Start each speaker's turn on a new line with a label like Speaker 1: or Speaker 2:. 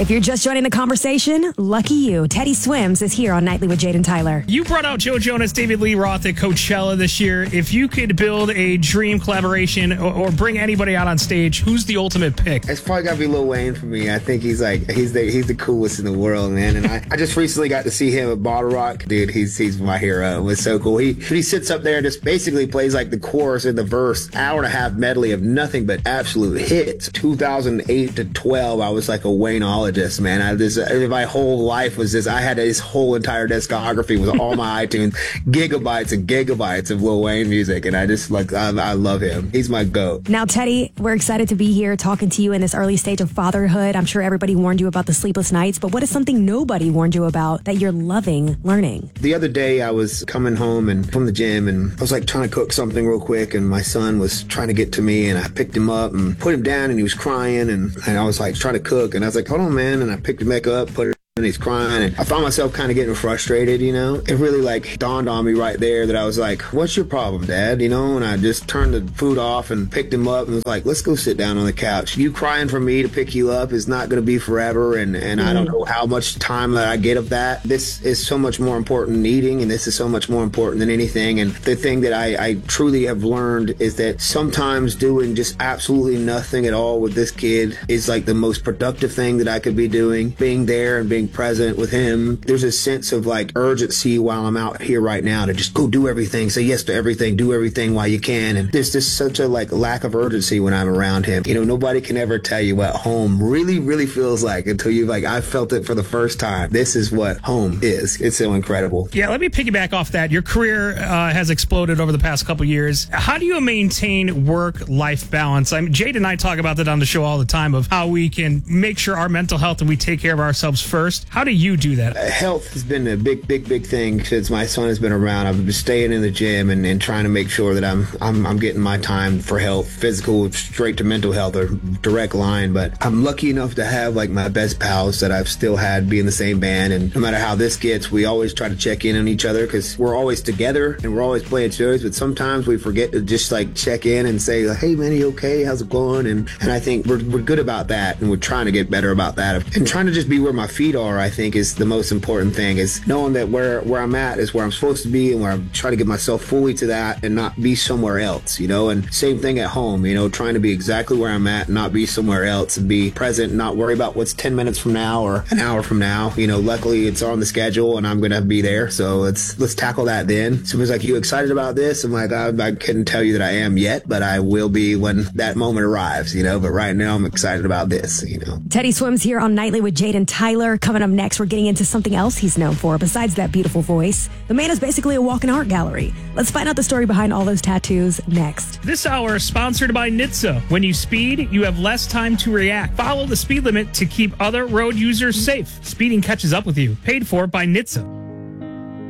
Speaker 1: If you're just joining the conversation, lucky you. Teddy Swims is here on Nightly with Jade and Tyler.
Speaker 2: You brought out Joe Jonas, David Lee Roth at Coachella this year. If you could build a dream collaboration or bring anybody out on stage, who's the ultimate pick?
Speaker 3: It's probably got to be Lil Wayne for me. I think he's the coolest in the world, man. And I just recently got to see him at Bottle Rock. Dude, he's my hero. It was so cool. He sits up there and just basically plays like the chorus and the verse, hour and a half medley of nothing but absolute hits. 2008 to 12, I was like a Wayneologist, man. My whole life was this. I had his whole entire discography with all my iTunes, gigabytes and gigabytes of Lil Wayne music, and I love him. He's my GOAT.
Speaker 1: Now, Teddy, we're excited to be here talking to you in this early stage of fatherhood. I'm sure everybody warned you about the sleepless nights, but what is something nobody warned you about that you're loving learning?
Speaker 3: The other day, I was coming home and from the gym, and I was like trying to cook something real quick, and my son was trying to get to me, and I picked him up and put him down, and he was crying, and I was like trying to cook, and I was like, hold on, man, and I picked him back up, put it, and he's crying, and I found myself kind of getting frustrated, you know. It really like dawned on me right there that I was like, what's your problem, Dad? You know, and I just turned the food off and picked him up and was like, let's go sit down on the couch. You crying for me to pick you up is not going to be forever, and I don't know how much time that I get of that. This is so much more important than eating, and this is so much more important than anything. And the thing that I truly have learned is that sometimes doing just absolutely nothing at all with this kid is like the most productive thing that I could be doing. Being there and being present with him. There's a sense of like urgency while I'm out here right now to just go do everything, say yes to everything, do everything while you can. And there's just such a like lack of urgency when I'm around him. You know, nobody can ever tell you what home really, really feels like until you've like, I felt it for the first time. This is what home is. It's so incredible.
Speaker 2: Yeah, let me piggyback off that. Your career has exploded over the past couple years. How do you maintain work-life balance? I mean, Jade and I talk about that on the show all the time of how we can make sure our mental health and we take care of ourselves first. How do you do that?
Speaker 3: Health has been a big thing since my son has been around. I've been staying in the gym and trying to make sure that I'm getting my time for health, physical, straight to mental health, or direct line. But I'm lucky enough to have like my best pals that I've still had be in the same band. And no matter how this gets, we always try to check in on each other because we're always together and we're always playing shows. But sometimes we forget to just like check in and say, hey man, you okay? How's it going? And I think we're good about that, and we're trying to get better about that. And trying to just be where my feet are, I think, is the most important thing, is knowing that where I'm at is where I'm supposed to be, and where I'm trying to get myself fully to that and not be somewhere else, you know. And same thing at home, you know, trying to be exactly where I'm at and not be somewhere else, and be present, not worry about what's 10 minutes from now or an hour from now. You know, luckily it's on the schedule and I'm going to be there. So let's tackle that then. Someone's like, you excited about this? I'm like, I couldn't tell you that I am yet, but I will be when that moment arrives, you know. But right now I'm excited about this, you know.
Speaker 1: Teddy Swims here on Nightly with Jade and Tyler. Coming up next, we're getting into something else he's known for besides that beautiful voice. The man is basically a walking art gallery. Let's find out the story behind all those tattoos next.
Speaker 2: This hour is sponsored by NHTSA. When you speed, you have less time to react. Follow the speed limit to keep other road users safe. Speeding catches up with you. Paid for by NHTSA.